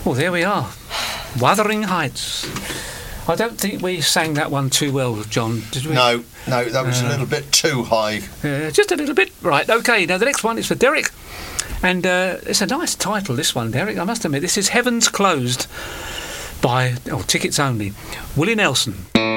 Well, there we are. Wuthering Heights. I don't think we sang that one too well, John, did we? No, that was a little bit too high. Just a little bit. Right, OK, now the next one is for Derek. And it's a nice title, this one, Derek, I must admit. This is Heaven's Closed by Tickets Only. Willie Nelson.